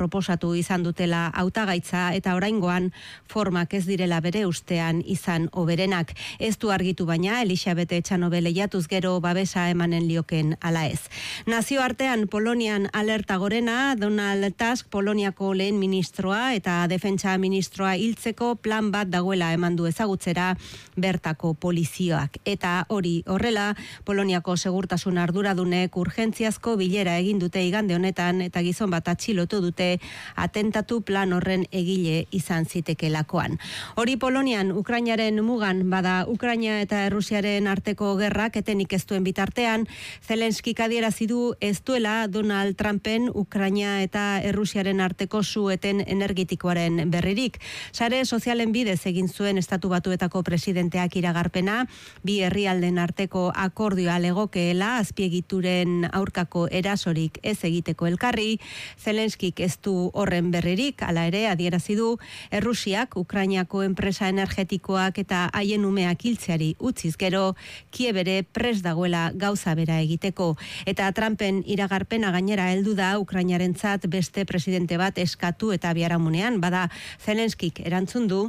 proposatu izan dutela hautagaitza eta oraingoan formak ez direla bere ustean izan hoberenak. Ez du argitu baina Elisabete Etxanobe lehiatuz gero babesa emanen lioken ala ez. Nazioartean Polonian alerta gorena, Donald Tusk Poloniako lehen ministroa eta defentsa ministroa hiltzeko plan bat dagoela eman du ezagutzera bertako polizioak. Eta hori horrela, Poloniako segurtasun arduradunek urgentziazko bilera egin dute igande honetan eta gizon bat atxilotu dute atentatu plan horren egile izan zitekelakoan. Hori Polonian Ukrainaren mugan bada Ukraina eta Errusiaren arteko gerrak etenik ez duen bitartean, Zelenskik adierazi du ez duela Donald Trumpen Ukraina eta Errusiaren arteko su-eten energetikoaren berririk. Sare sozialen bidez egin zuen Estatu Batuetako presidenteak iragarpena, bi herrialden arteko akordioa legokeela azpiegituren aurkako erasorik ez egiteko elkarri. Zelenskik ez du horren berririk, hala ere adierazi du Errusiak Ukrainako enpresa energetikoak eta haien umeak hiltzeari utziz gero Kiev ere prest dagoela gauza bera egiteko. Eta Trumpen iragarpena gainera heldu da Ukrainarentzat beste presidente bat eskatu eta biharamunean, bada Zelenskik erantzun du.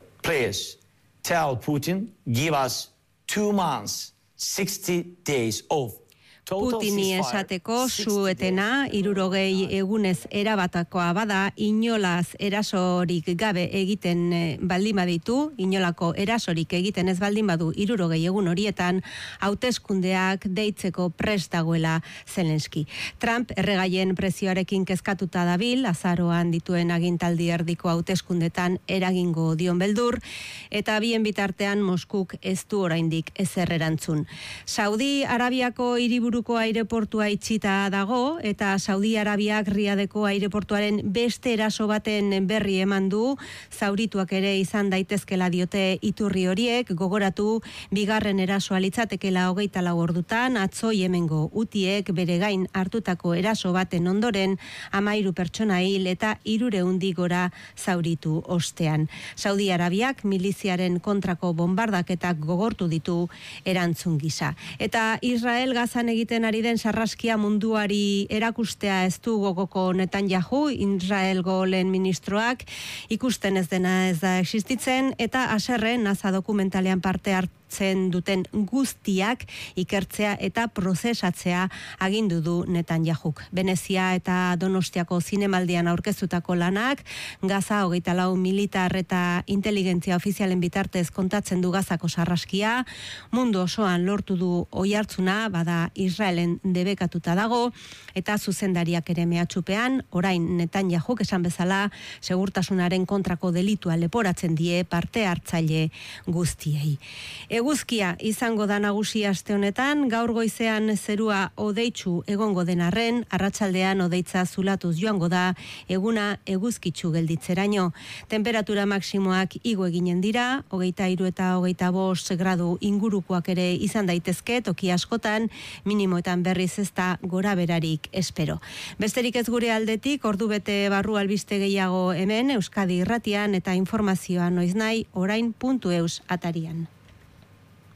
Please tell Putin, give us 2 months, 60 days off. Putini esateko su-etena 60 egunez erabatakoa bada, inolaz erasorik gabe egiten baldin baditu, inolako erasorik egiten ez baldin badu 60 egun horietan, hauteskundeak deitzeko prest dagoela Zelenski. Trump erregaien prezioarekin kezkatuta dabil, azaroan dituen agintaldi erdiko hauteskundetan eragingo dion beldur, eta bien bitartean Moskuk ez du oraindik ezer erantzun. Saudi Arabiako hiriburuko aireportua itxita dago eta Saudi Arabiak Riadeko aireportuaren beste eraso baten berri eman du, zaurituak ere izan daitezkela diote iturri horiek, gogoratu bigarren erasoa litzatekela 24 ordutan, atzo Yemengo Hutiek bere gain hartutako eraso baten ondoren 13 pertsona hil eta 300 gora zauritu ostean. Saudi Arabiak miliziaren kontrako bombardaketak gogortu ditu erantzun gisa. Eta Israel Gazan egiten ari den sarraskia munduari erakustea ez du gogoko Netanyahu, Israelgo lehen ministroak, ikusten ez dena ez da existitzen, eta haserre NASA dokumentalean parte hartzen duten guztiak ikertzea eta prozesatzea agindu du Netanyahuk. Venezia eta Donostiako zinemaldian aurkeztutako lanak, Gaza 24 militar eta inteligentzia ofizialen bitartez kontatzen du Gazako sarraskia, mundu osoan lortu du oihartzuna, bada Israelen debekatuta dago, eta zuzendariak ere mehatxupean, orain Netanyahuk esan bezala segurtasunaren kontrako delitua leporatzen die parte hartzaile guztiei. Eguzkia izango da nagusi aste honetan, gaur goizean zerua hodeitsu egongo den arren, arratsaldean hodeitza zulatuz joango da, eguna eguzkitsu gelditzeraino. Temperatura maksimoak igo eginen dira, 23 eta 25 gradu ingurukoak ere izan daitezke, toki askotan, minimoetan berriz ez da gora berarik espero. Besterik ez gure aldetik, ordubete barru albiste gehiago hemen, Euskadi Irratian eta informazioa noiznahi orain.eus atarian.